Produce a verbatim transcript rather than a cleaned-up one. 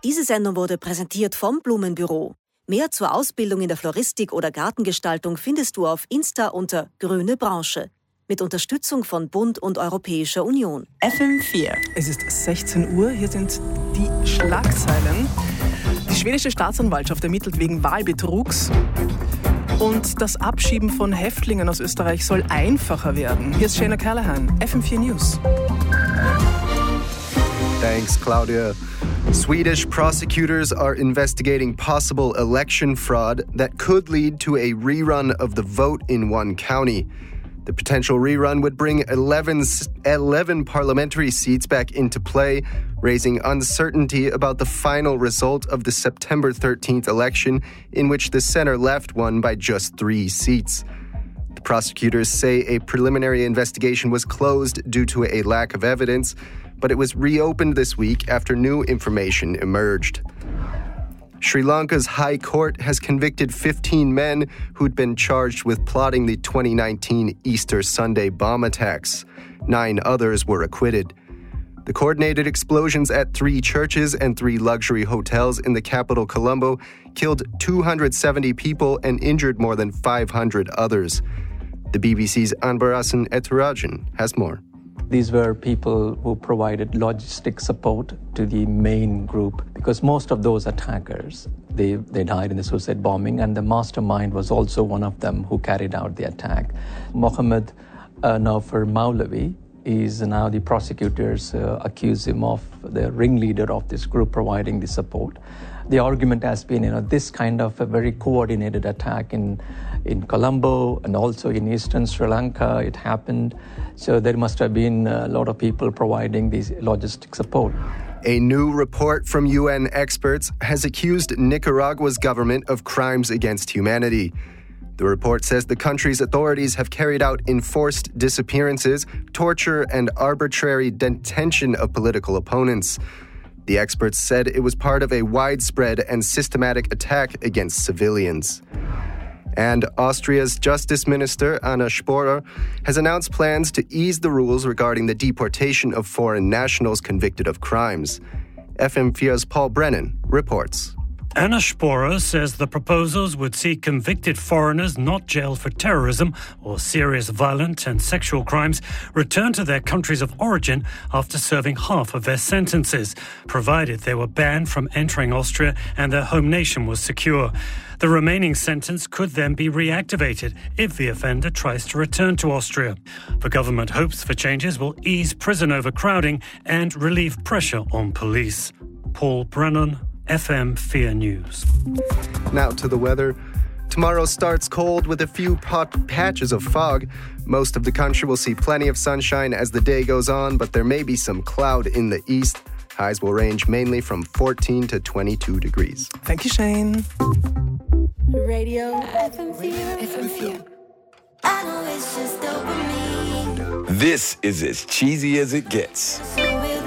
Diese Sendung wurde präsentiert vom Blumenbüro. Mehr zur Ausbildung in der Floristik oder Gartengestaltung findest du auf Insta unter Grüne Branche. Mit Unterstützung von Bund und Europäischer Union. F M vier. Es ist sechzehn Uhr, hier sind die Schlagzeilen. Die schwedische Staatsanwaltschaft ermittelt wegen Wahlbetrugs. Und das Abschieben von Häftlingen aus Österreich soll einfacher werden. Hier ist Shana Callahan, F M vier News. Thanks, Claudia. Swedish prosecutors are investigating possible election fraud that could lead to a rerun of the vote in one county. The potential rerun would bring eleven, eleven parliamentary seats back into play, raising uncertainty about the final result of the September thirteenth election, in which the center-left won by just three seats. The prosecutors say a preliminary investigation was closed due to a lack of evidence, but it was reopened this week after new information emerged. Sri Lanka's High Court has convicted fifteen men who'd been charged with plotting the twenty nineteen Easter Sunday bomb attacks. Nine others were acquitted. The coordinated explosions at three churches and three luxury hotels in the capital Colombo killed two hundred seventy people and injured more than five hundred others. The B B C's Anbarasan Eturajan has more. These were people who provided logistic support to the main group because most of those attackers, they, they died in the suicide bombing, and the mastermind was also one of them who carried out the attack. Mohammed uh, Naufar Maulavi is now the prosecutors uh, accuse him of the ringleader of this group providing the support. The argument has been, you know, this kind of a very coordinated attack in in Colombo and also in eastern Sri Lanka, it happened. So there must have been a lot of people providing these logistic support. A new report from U N experts has accused Nicaragua's government of crimes against humanity. The report says the country's authorities have carried out enforced disappearances, torture, and arbitrary detention of political opponents. The experts said it was part of a widespread and systematic attack against civilians. And Austria's Justice Minister, Anna Sporer, has announced plans to ease the rules regarding the deportation of foreign nationals convicted of crimes. F M vier's Paul Brennan reports. Anna Sporer says the proposals would see convicted foreigners not jailed for terrorism or serious violent and sexual crimes return to their countries of origin after serving half of their sentences, provided they were banned from entering Austria and their home nation was secure. The remaining sentence could then be reactivated if the offender tries to return to Austria. The government hopes the changes will ease prison overcrowding and relieve pressure on police. Paul Brennan, F M vier News. Now to the weather. Tomorrow starts cold with a few pot patches of fog. Most of the country will see plenty of sunshine as the day goes on, but there may be some cloud in the east. Highs will range mainly from fourteen to twenty-two degrees. Thank you, Shane. Radio F M vier. F M vier. I know it's just dopamine. This is as cheesy as it gets.